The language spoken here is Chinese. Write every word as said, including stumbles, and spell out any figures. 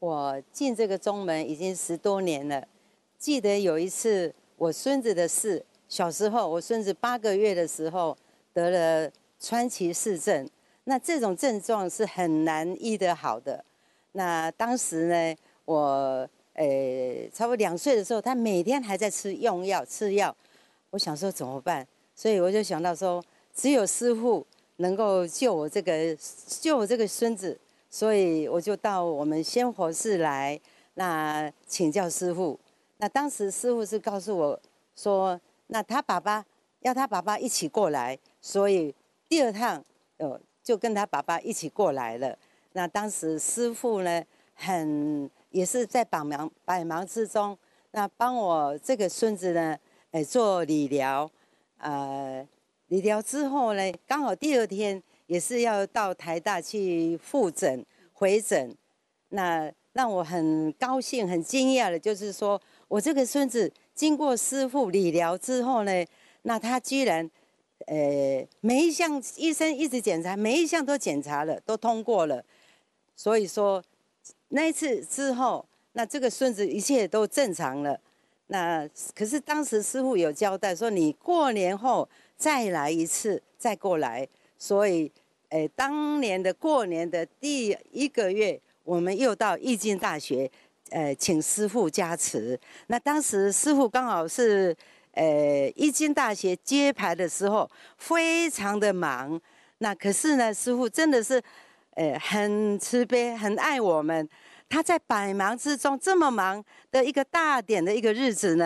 我进这个宗门已经十多年了。记得有一次我孙子的事，小时候我孙子八个月的时候得了川崎氏症，那这种症状是很难医得好的。那当时呢，我呃差不多两岁的时候，他每天还在吃用药吃药，我想说怎么办？所以我就想到说，只有师父能够救我这个救我这个孙子。所以我就到我们仙佛寺来，那请教师父。那当时师父是告诉我说，那他爸爸要他爸爸一起过来，所以第二趟呃就跟他爸爸一起过来了。那当时师父呢，很也是在百忙百忙之中，那帮我这个孙子呢，呃做理疗，呃理疗之后呢，刚好第二天。也是要到台大去复诊、回诊，那让我很高兴、很惊讶的，就是说我这个孙子经过师父理疗之后呢，那他居然，呃，每一项医生一直检查，每一项都检查了，都通过了。所以说那一次之后，那这个孙子一切都正常了。那可是当时师父有交代说，你过年后再来一次，再过来。所以，诶，当年的过年的第一个月，我们又到义经大学，呃，请师父加持。那当时师父刚好是，呃，义经大学揭牌的时候，非常的忙。那可是呢，师父真的是，呃，很慈悲，很爱我们。他在百忙之中这么忙的一个大典的一个日子呢。